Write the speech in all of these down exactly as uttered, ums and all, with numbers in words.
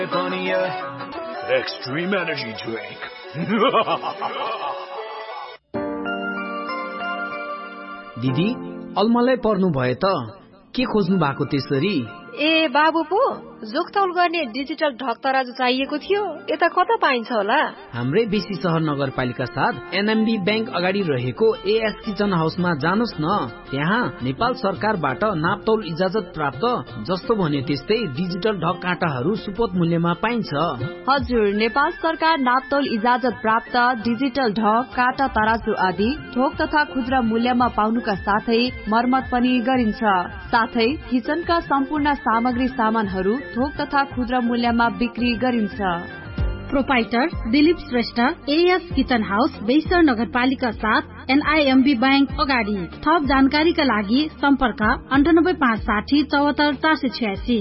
Extreme energy drink. दिदी अलमलै पर्नु भयो त के खोज्नु भएको त्यसरी ए बाबु पो जोखतौल गर्ने डिजिटल ढक तराजु चाहिएको थियो यता कता पाइन्छ होला हाम्रै बेसी शहर नगरपालिका साथ एनएमबी बैंक अगाडि रहेको एएस किचन हाउसमा जानुस् न त्यहाँ नेपाल सरकारबाट नापतौल इजाजत प्राप्त जस्तो भन्यो त्यस्तै डिजिटल ढक काँटाहरू सुपथ मूल्यमा पाइन्छ हजुर नेपाल सरकार नापतौल इजाजत प्राप्त डिजिटल ढक काँटा तराजु आदि थोक तथा खुद्रा मूल्यमा पाउनुका साथै मर्मत पनि गरिन्छ साथै किचनका सम्पूर्ण सामग्री सामानहरू थोक तथा खुद्रा मूल्यमा बिक्री गरिन्छ proprietor Dilip Shrestha as kitchen house बेसर नगरपालिका साथ एनआईएमबी बैंक अगाडि थप जानकारीका लागि सम्पर्क अन्ठानब्बे पाँच साठी चौहत्तर चार सय छयासी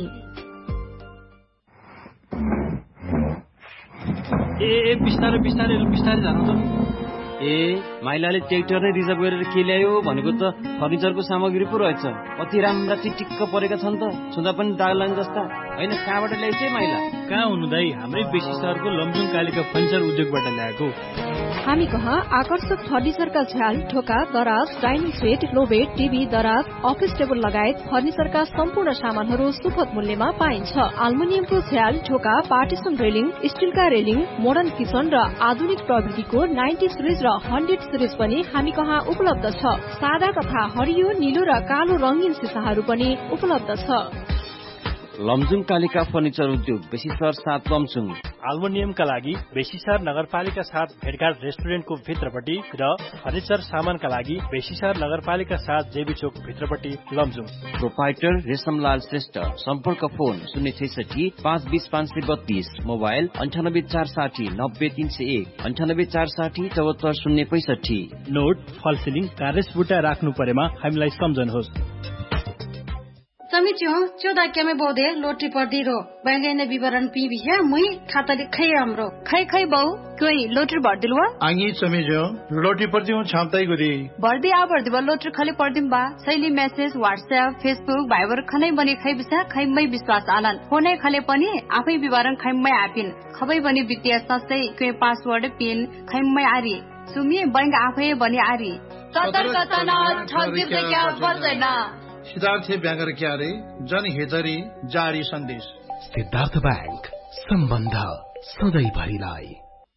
ए बिस्तारै बिस्तारै बिस्तारै जानु त ए माइलाले ट्र्याक्टर नै रिजर्भ गरेर के ल्यायो भनेको त फर्निचरको सामग्री पो रहेछ कति राम्रा चिटिक्क परेका छन् त छुँदा पनि दाग लाग्ने जस्ता होइन कहाँबाट ल्याइछ माइला कहाँ हुनु दाइ हाम्रै बेसी सहरको लमजुङ कालिका फर्निचर उद्योगबाट ल्याएको हामी कहाँ आकर्षक फर्निचरका झ्याल ढोका दराज डाइनिङ सेट लोबेड टिभी दराज अफिस टेबल लगायत फर्निचरका सम्पूर्ण सामानहरू सुपथ मूल्यमा पाइन्छ आल्मुनियमको झ्याल ढोका partition railing स्टिलका railing modern kitchen र आधुनिक प्रविधिको नाइन्टी सिरिज र हन्ड्रेड सिरिज पनि हामी कहाँ उपलब्ध छ सादा तथा हरियो नीलो र कालो रंगीन सिसाहरू पनि उपलब्ध छ लमजुङ कालिका फर्निचर उद्योग बेसी सहर सात लमजुङ आल्मुनियमका लागि बेसी सहर नगरपालिका साथ भेटघाट रेस्टुरेन्टको भित्रपट्टि र फर्निचर सामानका लागि बेसी सहर नगरपालिका साथ जेबी चोक भित्रपट्टि लमजुङ प्रोपाइटर रेशमलाल श्रेष्ठ सम्पर्क फोन शून्य छैसठी पाँच बीस पाँच सय बत्तीस मोबाइल अन्ठानब्बे चार साठी नब्बे तीन सय एक अन्ठानब्बे चार साठी चौहत्तर शून्य पैसठी नोट फल सिलिङ कार्यस बुटा राख्नु परेमा हामीलाई सम्झनुहोस् समिति हो चौदह के में बोधे लोटरी पर दी रो बैंक ने विवरण पी भी है मुई खाता लिखे हमरो खै खै बहु कोई लोटरी भर दिलवा आंगी समिजो लोटरी पर दी हूं छामताई गुदी भर्दी आ भर्दी बा लोटरी खाली पर दिम बा शैली मैसेज व्हाट्सएप फेसबुक भाइबर खनै बनी खै बिसा खैमै विश्वास आनन फोनै खले पनि आफै विवरण खैमै आपिन खबै बनी वित्तीय संस्थै के पासवर्ड पिन खैमै आरी सुमी बैंक आफै बनी आरी सतर्कता न ठगी से क्या बचैन सिद्धार्थ ब्याङ्गर क्यारे जनहितरी जारी सन्देश सिद्धार्थ बैंक सम्बन्ध सधैँभरिलाई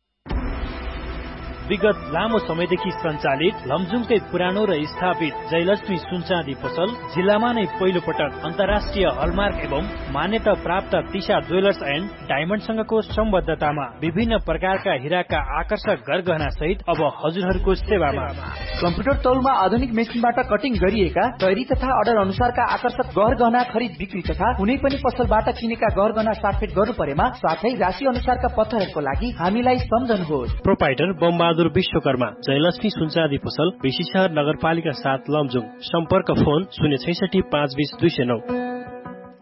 विगत लामो समयदेखि सञ्चालित लमजुङकै पुरानो र स्थापित जयलक्ष्मी सुनचाँदी पसल जिल्लामा नै पहिलो पटक अन्तर्राष्ट्रिय हलमार्क एवं मान्यता प्राप्त तिशा ज्वेलर्स एन्ड डायमण्डसँगको सम्बद्धतामा विभिन्न प्रकारका हिराका आकर्षक गरगहना सहित अब हजुरहरूको सेवामा कम्प्युटर तौलमा आधुनिक मेसिनबाट कटिङ गरिएका तयारी तथा अर्डर अनुसारका आकर्षक गहना खरिद बिक्री तथा कुनै पनि पसलबाट किनेका गहना साटफेट गर्नु परेमा साथै राशि अनुसारका पत्थरहरूको लागि हामीलाई सम्झनुहोस् प्रोपाइटर बमबहादुर विश्वकर्मा जयलक्ष्मी सुनचाँदी पसल बेसी सहर नगरपालिका साथ लमजुङ सम्पर्क फोन शून्य छैसठी पाँच बीस दुई सय नौ